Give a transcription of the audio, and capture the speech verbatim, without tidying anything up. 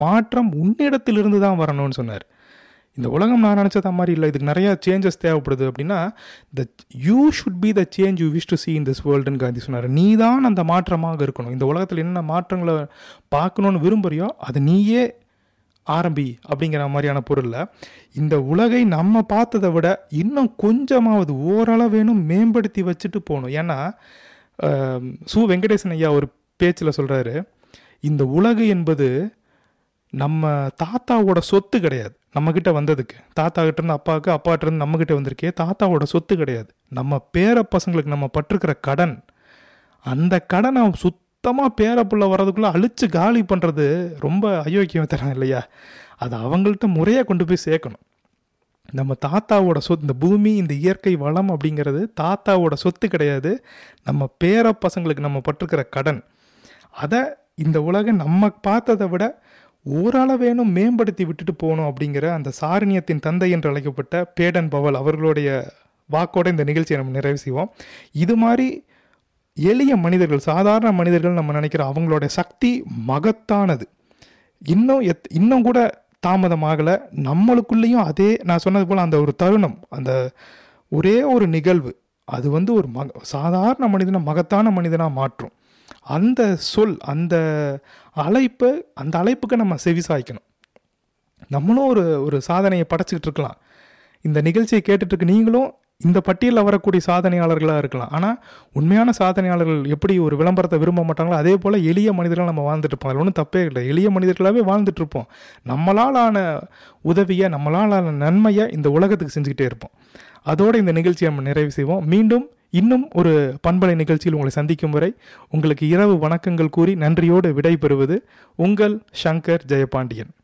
மாற்றம் உன்னிடத்திலிருந்து தான் வரணும்னு சொன்னார். இந்த உலகம் நான் நினச்சத மாதிரி இல்லை, இதுக்கு நிறையா சேஞ்சஸ் தேவைப்படுது அப்படின்னா the you should be the change you wish to C in this வேர்ல்டுன்னு Gandhi சொன்னார். நீ தான் அந்த மாற்றமாக இருக்கணும். இந்த உலகத்தில் என்ன மாற்றங்களை பார்க்கணுன்னு விரும்புறியோ அது நீயே ஆரம்பி அப்படிங்கிற மாதிரியான பொருளில் இந்த உலகை நம்ம பார்த்ததை விட இன்னும் கொஞ்சமாவது ஓரளவேனும் மேம்படுத்தி வச்சுட்டு போகணும். ஏன்னா சு வெங்கடேசன் ஐயா ஒரு பேச்சில் சொல்கிறாரு, இந்த உலகு என்பது நம்ம தாத்தாவோட சொத்து கிடையாது. நம்மக்கிட்ட வந்ததுக்கு தாத்தாக்கிட்டேருந்து அப்பாவுக்கு, அப்பாட்டிருந்து நம்மக்கிட்ட வந்திருக்கே தாத்தாவோட சொத்து கிடையாது. நம்ம பேர பசங்களுக்கு நம்ம பட்டிருக்கிற கடன். அந்த கடனை சுத்தமாக பேரப்புள்ள வர்றதுக்குள்ளே அழிச்சு காலி பண்ணுறது ரொம்ப அயோக்கியம் தரம் இல்லையா? அது அவங்கள்ட்ட முறையாக கொண்டு போய் சேர்க்கணும். நம்ம தாத்தாவோட சொத்து, இந்த பூமி இந்த இயற்கை வளம் அப்படிங்கிறது தாத்தாவோட சொத்து கிடையாது, நம்ம பேர பசங்களுக்கு நம்ம பட்டிருக்கிற கடன். அதை இந்த உலகம் நம்ம பார்த்ததை விட ஓரளவேனும் மேம்படுத்தி விட்டுட்டு போகணும் அப்படிங்கிற அந்த சாரணியத்தின் தந்தை என்று அழைக்கப்பட்ட பேடன் பவல் அவர்களுடைய வாக்கோட இந்த நிகழ்ச்சியை நம்ம நிறைவு செய்வோம். இது மாதிரி எளிய மனிதர்கள், சாதாரண மனிதர்கள் நம்ம நினைக்கிற அவங்களுடைய சக்தி மகத்தானது. இன்னும் எத் இன்னும் கூட தாமதமாகலை. நம்மளுக்குள்ளேயும் அதே நான் சொன்னது போல் அந்த ஒரு தருணம், அந்த ஒரே ஒரு நிகழ்வு அது வந்து ஒரு மக சாதாரண மனிதனை மகத்தான மனிதனாக மாற்றும். அந்த சொல், அந்த அழைப்பு, அந்த அழைப்புக்கு நம்ம செவிசாய்க்கணும். நம்மளும் ஒரு ஒரு சாதனையை படைச்சிக்கிட்டு இருக்கலாம். இந்த நிகழ்ச்சியை கேட்டுட்டு இருக்க நீங்களும் இந்த பட்டியலில் வரக்கூடிய சாதனையாளர்களாக இருக்கலாம். ஆனால் உண்மையான சாதனையாளர்கள் எப்படி ஒரு விளம்பரத்தை விரும்ப மாட்டாங்களோ அதே போல் எளிய மனிதர்கள் நம்ம வாழ்ந்துட்டு இருப்போம். அதில் ஒன்றும் தப்பே இல்லை. எளிய மனிதர்களாகவே வாழ்ந்துட்டு இருப்போம். நம்மளால் ஆன உதவியை, நம்மளால் ஆன நன்மையை இந்த உலகத்துக்கு செஞ்சுக்கிட்டே இருப்போம். அதோடு இந்த நிகழ்ச்சியை நம்ம நிறைவு செய்வோம். மீண்டும் இன்னும் ஒரு பண்பலை நிகழ்ச்சியில் உங்களை சந்திக்கும் வரை உங்களுக்கு இரவு வணக்கங்கள் கூறி நன்றியோடு விடை பெறுவது உங்கள் சங்கர் ஜெயபாண்டியன்.